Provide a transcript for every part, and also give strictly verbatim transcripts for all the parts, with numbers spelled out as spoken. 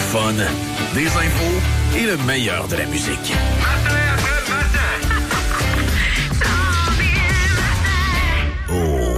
fun, des infos et le meilleur de la musique. Oh.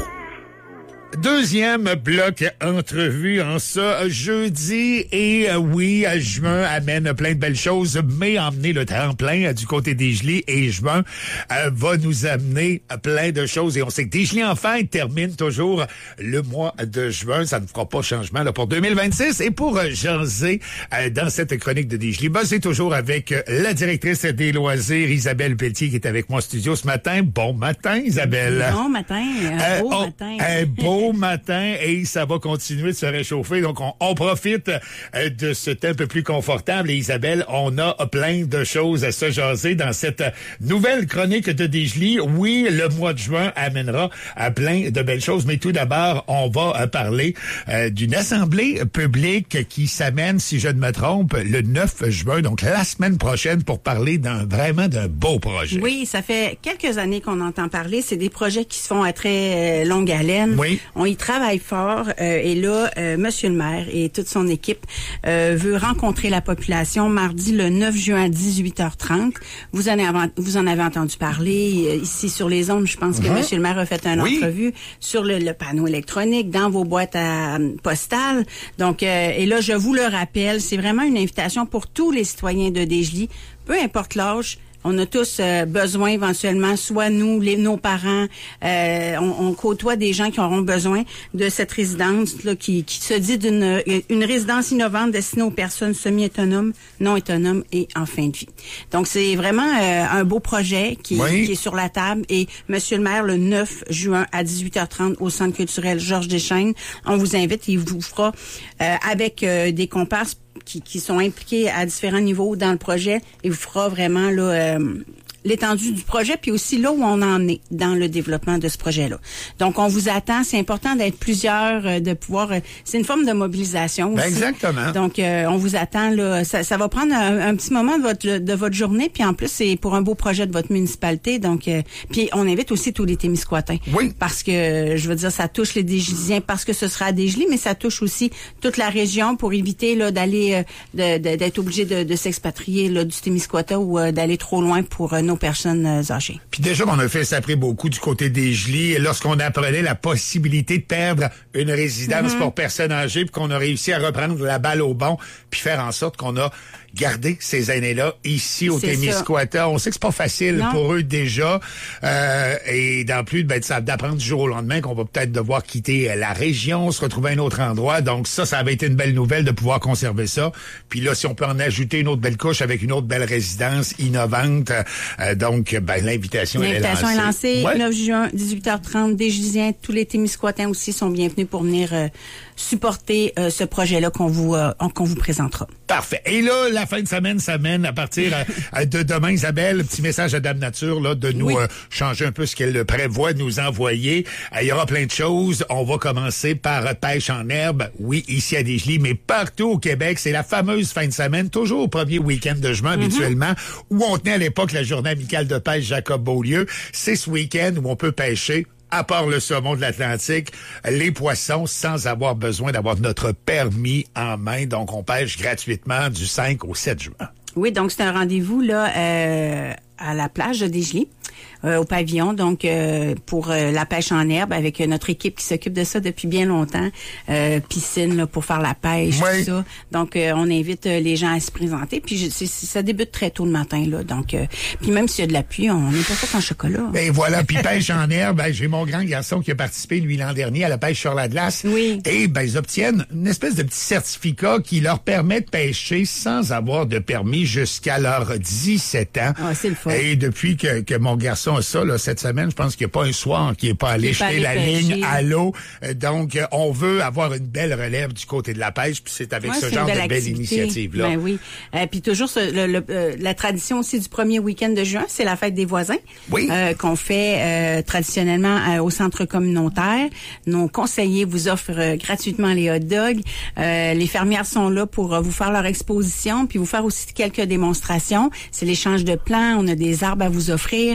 Deuxième bloc entrevue en ce jeudi et euh, oui, juin amène plein de belles choses, mais emmener le tremplin euh, du côté des Gelées et juin euh, va nous amener euh, plein de choses et on sait que des Gelées en fête termine toujours le mois de juin, ça ne fera pas changement là pour deux mille vingt-six et pour euh, jaser euh, dans cette chronique de des Gelées, ben, c'est toujours avec euh, la directrice des loisirs Isabelle Pelletier qui est avec moi en studio ce matin. Bon matin Isabelle. Bon matin, un euh, beau oh, matin. Un beau matin et ça va continuer de se réchauffer. Donc, on, on profite euh, de ce temps un peu plus confortable. Et Isabelle, on a plein de choses à se jaser dans cette nouvelle chronique de Des Gelées. Oui, le mois de juin amènera à plein de belles choses. Mais tout d'abord, on va euh, parler euh, d'une assemblée publique qui s'amène, si je ne me trompe, le neuf juin. Donc, la semaine prochaine pour parler d'un vraiment d'un beau projet. Oui, ça fait quelques années qu'on entend parler. C'est des projets qui se font à très euh, longue haleine. Oui. On y travaille fort euh, et là, euh, Monsieur le maire et toute son équipe euh, veut rencontrer la population mardi le neuf juin à dix-huit heures trente. Vous en avez, vous en avez entendu parler euh, ici sur les ondes. Je pense que uh-huh. Monsieur le maire a fait une oui. entrevue sur le, le panneau électronique dans vos boîtes à postales. Donc, euh, et là, je vous le rappelle, c'est vraiment une invitation pour tous les citoyens de Des Gelées, peu importe l'âge. On a tous euh, besoin éventuellement, soit nous, les, nos parents, euh, on, on côtoie des gens qui auront besoin de cette résidence là, qui, qui se dit d'une une résidence innovante destinée aux personnes semi-autonomes, non autonomes et en fin de vie. Donc, c'est vraiment euh, un beau projet qui, oui. qui est sur la table. Et Monsieur le maire, le neuf juin à dix-huit heures trente au Centre culturel Georges Deschênes, on vous invite et il vous fera euh, avec euh, des comparses Qui, qui sont impliqués à différents niveaux dans le projet et vous fera vraiment là euh, l'étendue du projet puis aussi là où on en est dans le développement de ce projet-là. Donc on vous attend, c'est important d'être plusieurs, euh, de pouvoir euh, c'est une forme de mobilisation aussi. Ben exactement. Donc euh, on vous attend là, ça, ça va prendre un, un petit moment de votre de votre journée puis en plus c'est pour un beau projet de votre municipalité. Donc euh, puis on invite aussi tous les Témiscouatins. Oui. Parce que je veux dire ça touche les Dégésiens parce que ce sera à Des Gelées mais ça touche aussi toute la région pour éviter là d'aller euh, de, de, d'être obligé de, de s'expatrier là du Témiscouata ou euh, d'aller trop loin pour euh, nos personnes euh, âgées. Puis déjà, on a fait s'appeler beaucoup du côté des Gelées lorsqu'on apprenait la possibilité de perdre une résidence mm-hmm. pour personnes âgées puis qu'on a réussi à reprendre la balle au bon puis faire en sorte qu'on a gardé ces aînés-là ici au Témiscouata. On sait que c'est pas facile non. pour eux déjà euh, et d'en plus ben, d'apprendre du jour au lendemain qu'on va peut-être devoir quitter la région, se retrouver à un autre endroit. Donc ça, ça avait été une belle nouvelle de pouvoir conserver ça. Puis là, si on peut en ajouter une autre belle couche avec une autre belle résidence innovante, euh, donc ben l'invitation, l'invitation est lancée. est lancée. Ouais. neuf juin, dix-huit heures trente, des Gilisiens, tous les Témiscouatins aussi sont bienvenus pour venir euh, supporter euh, ce projet-là qu'on vous euh, qu'on vous présentera. Parfait. Et là, la fin de semaine s'amène à partir euh, de demain, Isabelle, petit message à Dame Nature là, de nous oui. euh, changer un peu ce qu'elle prévoit de nous envoyer. Euh, il y aura plein de choses. On va commencer par euh, pêche en herbe. Oui, ici à Des Gelées, mais partout au Québec, c'est la fameuse fin de semaine, toujours au premier week-end de juin mm-hmm. habituellement, où on tenait à l'époque la journée amicale de pêche Jacob Beaulieu. C'est ce week-end où on peut pêcher, à part le saumon de l'Atlantique, les poissons sans avoir besoin d'avoir notre permis en main. Donc, on pêche gratuitement du cinq au sept juin. Oui, donc c'est un rendez-vous là euh, à la plage de Des Gelées. Euh, au pavillon, donc euh, pour euh, la pêche en herbe avec euh, notre équipe qui s'occupe de ça depuis bien longtemps. Euh, piscine là, pour faire la pêche, oui. tout ça. Donc euh, on invite euh, les gens à se présenter. Puis je, c'est, ça débute très tôt le matin là. Donc euh, puis même s'il y a de la pluie, on n'est pas fait en chocolat. Ben voilà. Puis pêche en herbe, ben, j'ai mon grand garçon qui a participé lui l'an dernier à la pêche sur la glace. Oui. Et ben ils obtiennent une espèce de petit certificat qui leur permet de pêcher sans avoir de permis jusqu'à leurs dix-sept ans. Ah, c'est le fun. Et depuis que, que mon garçon a ça là, cette semaine, je pense qu'il n'y a pas un soir qui n'est pas allé jeter la pêcher. ligne à l'eau. Donc, on veut avoir une belle relève du côté de la pêche, puis c'est avec ouais, ce c'est genre de belle initiative-là. Ben oui. Euh, puis toujours ce, le, le, euh, la tradition aussi du premier week-end de juin, c'est la fête des voisins. Oui. Euh, qu'on fait euh, traditionnellement euh, au centre communautaire. Nos conseillers vous offrent euh, gratuitement les hot dogs. Euh, les fermières sont là pour euh, vous faire leur exposition, puis vous faire aussi quelques démonstrations. C'est l'échange de plants. On a des arbres à vous offrir. Donc,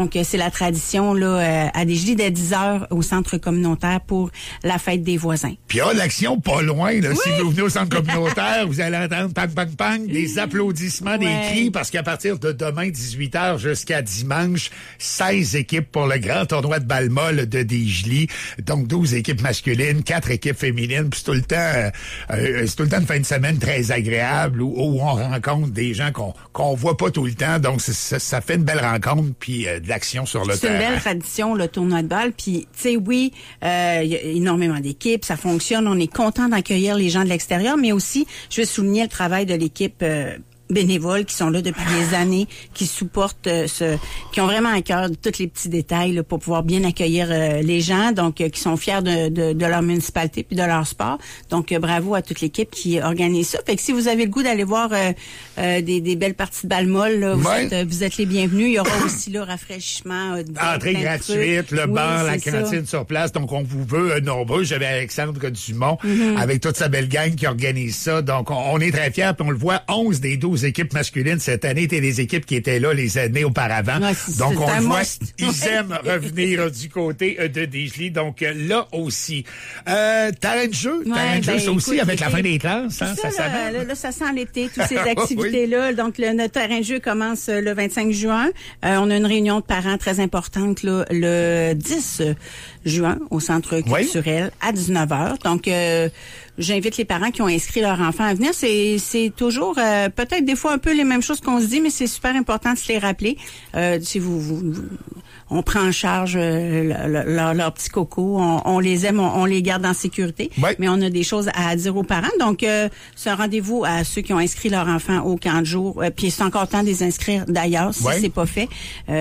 Donc, c'est la tradition là euh, à Desjolies dès dix heures au centre communautaire pour la fête des voisins. Puis il y a l'action pas loin. Là. Oui. Si vous venez au centre communautaire, vous allez entendre pang, pang, pang, des applaudissements, ouais. des cris, parce qu'à partir de demain, dix-huit heures jusqu'à dimanche, seize équipes pour le grand tournoi de balle molle de Desjolies. Donc, douze équipes masculines, quatre équipes féminines. Puis c'est tout le temps, euh, euh, c'est tout le temps une fin de semaine très agréable où, où on rencontre des gens qu'on qu'on voit pas tout le temps. Donc, ça, ça fait une belle rencontre puis euh, de l'action sur le c'est terrain. C'est une belle tradition, le tournoi de balle. Puis, tu sais, oui, euh, il y a énormément d'équipes, ça fonctionne. On est content d'accueillir les gens de l'extérieur, mais aussi, je veux souligner le travail de l'équipe euh, bénévoles qui sont là depuis des années, qui supportent euh, ce, qui ont vraiment à cœur de tous les petits détails là, pour pouvoir bien accueillir euh, les gens, donc euh, qui sont fiers de, de, de leur municipalité puis de leur sport. Donc euh, bravo à toute l'équipe qui organise ça. Fait que si vous avez le goût d'aller voir euh, euh, des, des belles parties de balle molle, là, vous, ouais. êtes, euh, vous êtes les bienvenus. Il y aura aussi là rafraîchissement, euh, entrée gratuite, le oui, bar, la cantine ça. sur place. Donc on vous veut euh, nombreux. J'avais Alexandre Dumont mm-hmm. avec toute sa belle gang qui organise ça. Donc on, on est très fiers. Puis on le voit, onze des douze équipes masculines cette année étaient des équipes qui étaient là les années auparavant. Ouais, donc, on le voit, must. ils aiment revenir du côté de Desjolies. Donc, là aussi. Euh, terrain de jeu, ouais, terrain de ben, jeu, ça aussi, écoute, avec la fin des classes. Hein, ça, ça, là, ça, là, là, ça sent l'été, toutes ces activités-là. oui. Donc, le, notre terrain de jeu commence le vingt-cinq juin. Euh, on a une réunion de parents très importante là, le dix juin au Centre culturel oui. à dix-neuf heures. Donc, euh, j'invite les parents qui ont inscrit leur enfant à venir. C'est, c'est toujours euh, peut-être des fois un peu les mêmes choses qu'on se dit, mais c'est super important de se les rappeler. Euh, si vous, vous, vous on prend en charge euh, leur, leur, leur petit coco, on, on les aime, on, on les garde en sécurité, oui. mais on a des choses à dire aux parents. Donc, euh, c'est un rendez-vous à ceux qui ont inscrit leur enfant au camp de jour. Euh, puis c'est encore temps de les inscrire d'ailleurs si oui. c'est pas fait.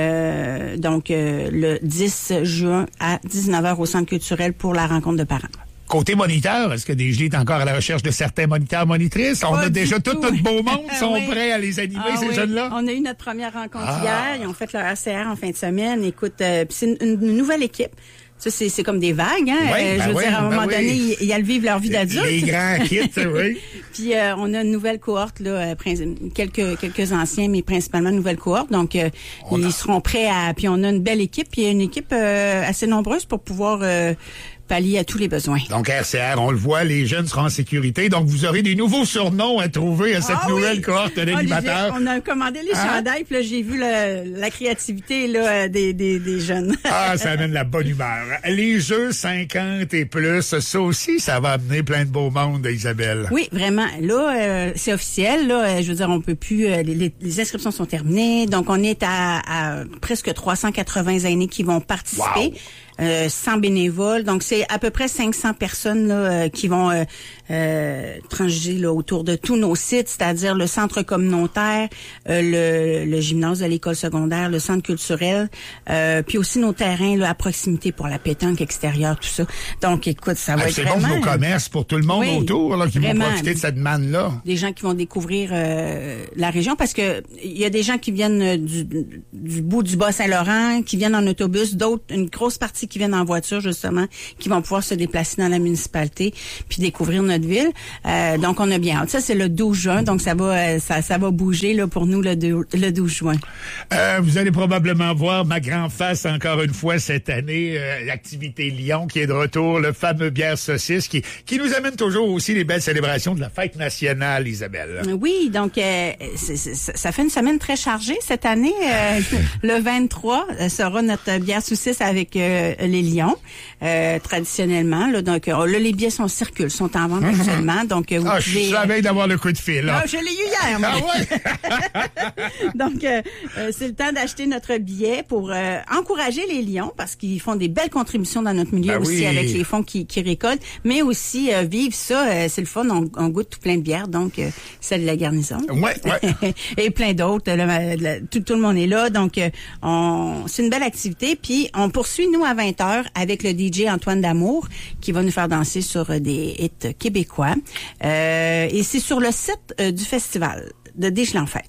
Euh, donc, euh, le dix juin à dix-neuf heures au Centre culturel pour la rencontre de parents. Côté moniteur, est-ce que Desjolies est encore à la recherche de certains moniteurs monitrices? On Pas a déjà tout, tout notre beau monde sont oui. prêts à les animer, ah, ces oui. jeunes-là? On a eu notre première rencontre ah. hier. Ils ont fait leur R C R en fin de semaine. Écoute, euh, c'est une, une nouvelle équipe. Ça, c'est, c'est comme des vagues, hein. Oui, euh, ben je veux oui, dire, à un ben moment oui. donné, ils, ils vivent leur vie d'adulte. Les grands kids, oui. Puis euh, on a une nouvelle cohorte, là, quelques quelques anciens, mais principalement une nouvelle cohorte. Donc, euh, ils a... seront prêts à... Puis on a une belle équipe, puis une équipe euh, assez nombreuse pour pouvoir... Euh, pallier à tous les besoins. Donc, R C R, on le voit, les jeunes seront en sécurité. Donc, vous aurez des nouveaux surnoms à trouver à cette ah, nouvelle oui. cohorte d'animateurs. On a commandé les hein? chandails, puis là, j'ai vu le, la créativité là, des, des, des jeunes. ah, ça amène la bonne humeur. Les jeux cinquante et plus, ça aussi, ça va amener plein de beau monde, Isabelle. Oui, vraiment. Là, euh, c'est officiel. Là, je veux dire, on peut plus... Euh, les, les inscriptions sont terminées. Donc, on est à, à presque trois cent quatre-vingts aînés qui vont participer. Wow. Euh, cent bénévoles. Donc, c'est à peu près cinq cents personnes là, euh, qui vont euh, euh, transiger là, autour de tous nos sites, c'est-à-dire le centre communautaire, euh, le, le gymnase de l'école secondaire, le centre culturel, euh, puis aussi nos terrains là, à proximité pour la pétanque extérieure, tout ça. Donc, écoute, ça va ah, être c'est vraiment... C'est bon pour nos commerces, pour tout le monde oui, autour là, qui vraiment, vont profiter de cette manne-là. Des gens qui vont découvrir euh, la région, parce que il y a des gens qui viennent du, du bout du Bas-Saint-Laurent, qui viennent en autobus, d'autres, une grosse partie qui viennent en voiture, justement, qui vont pouvoir se déplacer dans la municipalité puis découvrir notre ville. Euh, donc, on a bien hâte. Ça, c'est le douze juin, donc ça va ça, ça va bouger là pour nous le, deux, le douze juin. Euh, vous allez probablement voir ma grande face encore une fois cette année, euh, l'activité Lyon qui est de retour, le fameux bière saucisse qui, qui nous amène toujours aussi les belles célébrations de la fête nationale, Isabelle. Oui, donc euh, c'est, c'est, ça fait une semaine très chargée cette année. Euh, le vingt-trois sera notre bière saucisse avec euh, les Lions, euh, traditionnellement. Là, donc, là, les billets sont circulent, sont en vente mm-hmm. actuellement. Donc, vous ah, pouvez... je savais d'avoir le coup de fil. Là. Ah, je l'ai eu hier, moi. Ah ouais? Donc, euh, c'est le temps d'acheter notre billet pour euh, encourager les Lions parce qu'ils font des belles contributions dans notre milieu ben aussi oui. avec les fonds qu'ils qui récoltent, mais aussi euh, vivre ça, euh, c'est le fun. On, on goûte tout plein de bières, donc euh, celle de la garnison. Ouais, ouais. Et plein d'autres. Là, là, tout, tout le monde est là. Donc, euh, on, c'est une belle activité. Puis, on poursuit, nous, à vingt heures avec le D J Antoine D'Amour qui va nous faire danser sur des hits québécois. Euh, et c'est sur le site euh, du festival de Desjolies en fête.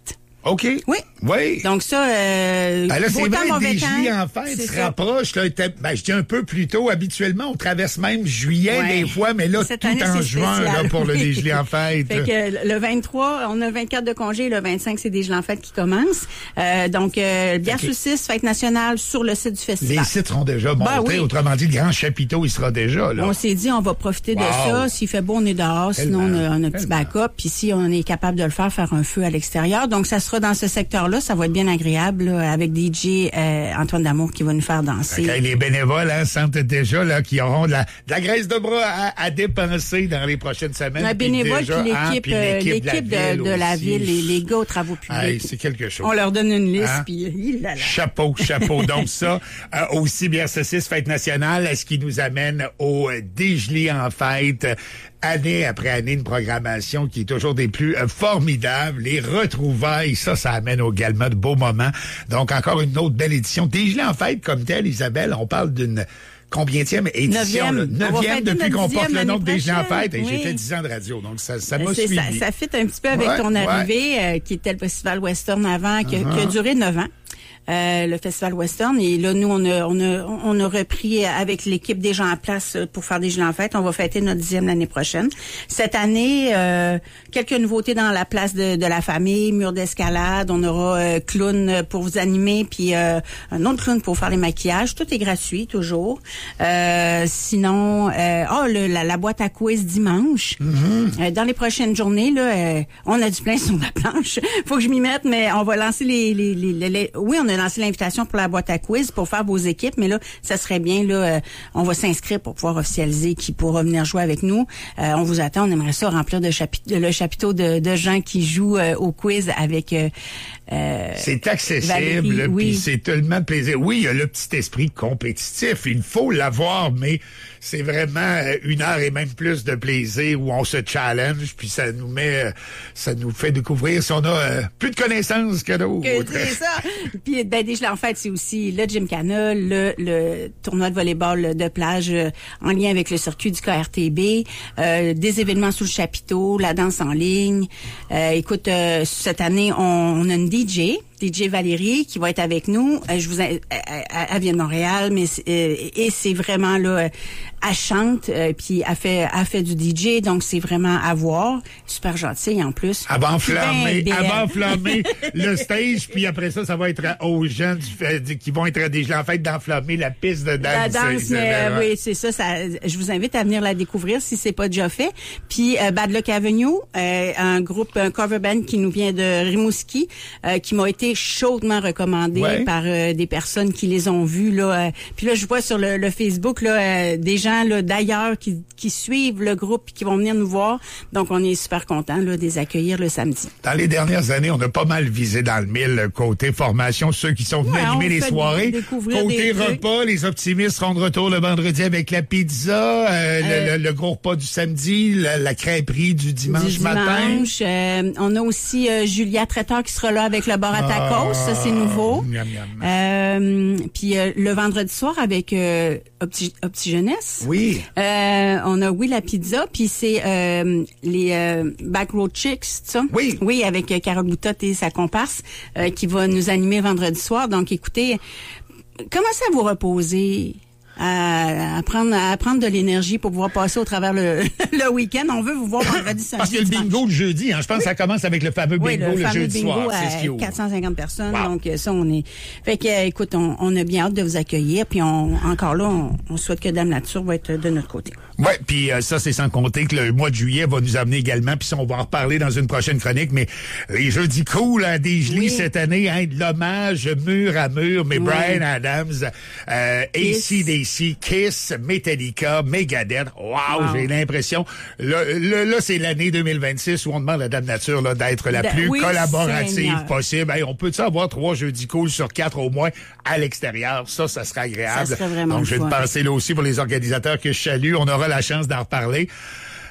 OK. Oui. Oui. Donc ça, euh, ben là, c'est beau vrai, temps, mauvais Desjolies, temps, en fait, c'est se ça. rapproche. Là, ben, je dis un peu plus tôt. Habituellement, on traverse même juillet Ouais. des fois, mais là, Cette tout année, en c'est juin spécial. là, pour le Oui. Desjolies en fête. Fait que le vingt-trois, on a vingt-quatre de congé, le vingt-cinq, c'est Desjolies en fête qui commence. Euh, donc, euh, bière Okay. saucisse, fête nationale sur le site du festival. Les sites seront déjà montés. Ben oui. Autrement dit, le grand chapiteau, il sera déjà là. On s'est dit, on va profiter Wow. de ça. S'il fait beau, on est dehors. Tellement, Sinon, on a, on a un petit tellement. backup. Puis si on est capable de le faire, faire un feu à l'extérieur. Donc, ça sera dans ce secteur-là. Ça va être bien agréable, là, avec D J euh, Antoine Damour qui va nous faire danser. Okay, les bénévoles hein, sentent déjà là qu'ils auront de la, de la graisse de bras à, à dépenser dans les prochaines semaines. Un Puis bénévole, déjà, puis hein, l'équipe, puis euh, l'équipe l'équipe de la de, ville, de la aussi. ville, les, les gars aux travaux publics. Hey, c'est quelque chose. On leur donne une liste, Hein? puis il là, là. Chapeau, chapeau. Donc ça, euh, aussi bière saucisse, fête nationale, ce qui nous amène au euh, Desjolies en fête, euh, année après année, une programmation qui est toujours des plus euh, formidables. Les retrouvailles, ça, ça amène également de beaux moments. Donc encore une autre belle édition. Desjolies en fête comme telle, Isabelle, on parle d'une combienième édition? Neuvième. là? On va Neuvième fêter depuis notre qu'on porte dixième le nom de l'année Desjolies en prochaine. fête. Et j'ai Oui. fait dix ans de radio, donc ça, ça m'a C'est- suivi. ça, ça fit un petit peu avec Ouais, ton ouais. arrivée, euh, qui était le Festival Western avant, qui, a- qui a duré neuf ans. Euh, le Festival Western. Et là, nous, on a, on a, on a repris avec l'équipe des gens en place euh, pour faire des Desjolies en fête. On va fêter notre dixième l'année prochaine. Cette année, euh, quelques nouveautés dans la place de, de la famille, mur d'escalade. On aura euh, clown pour vous animer, puis euh, un autre clown pour faire les maquillages. Tout est gratuit, toujours. Euh, sinon, euh, oh, le, la, la boîte à quiz dimanche. Euh, dans les prochaines journées, là, euh, on a du plein sur la planche. Faut que je m'y mette, mais on va lancer les, les, les, les, les- oui, on a lancé l'invitation pour la boîte à quiz pour faire vos équipes, mais là, ça serait bien, là, euh, on va s'inscrire pour pouvoir officialiser qui pourra venir jouer avec nous. Euh, on vous attend, on aimerait ça remplir de chapi- le chapiteau de, de gens qui jouent euh, au quiz avec euh, euh, C'est accessible, Valérie, oui. puis c'est tellement de plaisir. Oui, il y a le petit esprit compétitif, il faut l'avoir, mais c'est vraiment euh, une heure et même plus de plaisir où on se challenge, puis ça nous met, euh, ça nous fait découvrir si on a euh, plus de connaissances que d'autres. Que c'est ça. Puis ben déjà en fait, c'est aussi le Gymkhana, le le tournoi de volleyball de plage euh, en lien avec le circuit du K R T B, euh, des événements sous le chapiteau, la danse en ligne. Euh, écoute, euh, cette année on, on a une D J. D J Valérie qui va être avec nous. Euh, je vous in- elle, elle- elle vient de Montréal, mais c'est- euh, et c'est vraiment là, euh, elle chante euh, puis elle fait elle fait du D J, donc c'est vraiment à voir. Super gentille en plus. Avant enflammer, Ben belle. avant enflammer le stage, puis après ça, ça va être aux gens du, fait- du- qui vont être des gens en fait d'enflammer la piste de danse. La danse, mais Isabelle, euh, ouais. oui, c'est ça, ça. Je vous invite à venir la découvrir si c'est pas déjà fait. Puis euh, Bad Luck Avenue, euh, un groupe, un cover band qui nous vient de Rimouski, euh, qui m'a été chaudement recommandé Ouais. par euh, des personnes qui les ont vus là. euh, puis là, je vois sur le, le Facebook là euh, des gens là d'ailleurs qui, qui suivent le groupe et qui vont venir nous voir. Donc on est super contents là de les accueillir le samedi. Dans les dernières années, on a pas mal visé dans le mille côté formation, ceux qui sont venus Ouais, animer on les fait soirées. découvrir Côté des trucs. repas, les optimistes seront de retour le vendredi avec la pizza, euh, le- Euh, le, le gros repas du samedi, la, la crêperie du dimanche du matin. dimanche. Euh, on a aussi euh, Julia Traiteur qui sera là avec le bar à tacos. Ça, c'est nouveau. Miam, miam. Euh, puis euh, le vendredi soir avec euh, Opti, Opti Jeunesse. Oui. Euh, on a oui la pizza, puis c'est euh, les euh, Backroad Chicks, ça. Oui. Oui, avec euh, Carole Boutotte et sa comparse euh, qui va nous animer vendredi soir. Donc écoutez, commencez à vous reposer. À, à prendre à prendre de l'énergie pour pouvoir passer au travers le, le week-end. On veut vous voir vendredi, samedi, Parce que le dimanche. bingo le jeudi, hein, je pense que ça commence avec le fameux bingo Oui, le, le, fameux jeudi bingo soir. C'est ce qui à ouvre. quatre cent cinquante personnes. Wow. Donc, euh, ça, on est... Fait que, euh, écoute, on, on a bien hâte de vous accueillir. Puis, on, encore là, on, on souhaite que Dame Nature va être de notre côté. Ouais, puis euh, ça, c'est sans compter que le mois de juillet va nous amener également, puis ça, on va en reparler dans une prochaine chronique, mais les jeudis cool à Desjolies Oui. cette année, hein, de l'hommage mur à mur, mais Oui. Bryan Adams, euh, A C D C, Kiss, Metallica, Megadeth. Wow, Wow. j'ai l'impression. Là, là, là, c'est l'année deux mille vingt-six où on demande à Dame Nature là, d'être la De- plus oui, collaborative Seigneur. possible. Hey, on peut-tu avoir trois jeudis cool sur quatre au moins à l'extérieur? Ça, ça serait agréable. Ça serait vraiment Donc, le je vais fun. te passer là aussi pour les organisateurs que je salue. On aura la chance d'en reparler.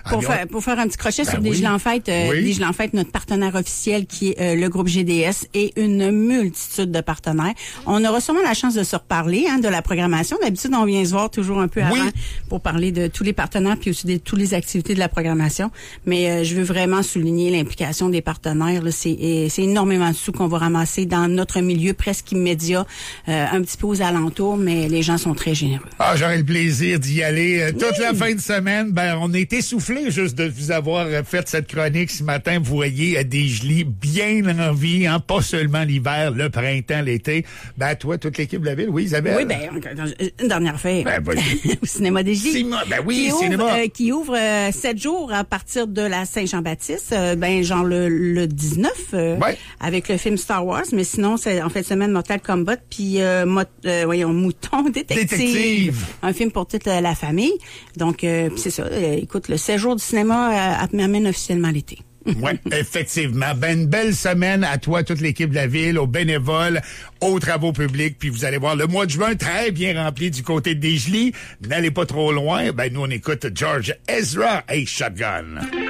Pour, Ah, faire, pour faire un petit crochet ben sur oui. Des Gelées en Fête, euh, Oui. Des Gelées en Fête, notre partenaire officiel qui est euh, le groupe G D S et une multitude de partenaires. On aura sûrement la chance de se reparler hein, de la programmation. D'habitude, on vient se voir toujours un peu Oui. avant pour parler de tous les partenaires puis aussi de toutes les activités de la programmation. Mais euh, je veux vraiment souligner l'implication des partenaires. Là, c'est, et, c'est énormément de sous qu'on va ramasser dans notre milieu presque immédiat, euh, un petit peu aux alentours, mais les gens sont très généreux. Ah, j'aurais le plaisir d'y aller euh, toute la fin de semaine. Ben, on est essoufflés juste de vous avoir euh, fait cette chronique ce matin. Vous voyez euh, des gelées bien en vie, hein, pas seulement l'hiver, le printemps, l'été. Ben, toi, toute l'équipe de la ville, oui, Isabelle? Oui, ben, une dernière affaire. Ben, vas-y. Au cinéma des Gelées. Cinéma, ben oui, qui cinéma. Ouvre, euh, qui ouvre euh, sept jours à partir de la Saint-Jean-Baptiste, euh, ben genre le, le dix-neuf, euh, Ouais. avec le film Star Wars, mais sinon c'est en fait semaine Mortal Kombat puis euh, mot, euh, voyons Mouton détective, Détective. un film pour toute la, la famille. Donc euh, puis c'est ça. Euh, écoute, le séjour du cinéma euh, m'amène officiellement l'été. Oui, effectivement. Ben, une belle semaine à toi, toute l'équipe de la ville, aux bénévoles, aux travaux publics. Puis vous allez voir le mois de juin très bien rempli du côté de Des Gelées. N'allez pas trop loin. Ben, nous, on écoute George Ezra et Shotgun.